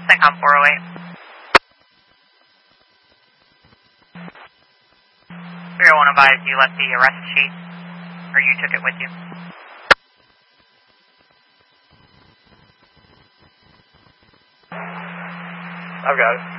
CENTCOM 408. We won't advise you left the arrest sheet, or you took it with you. I've got it.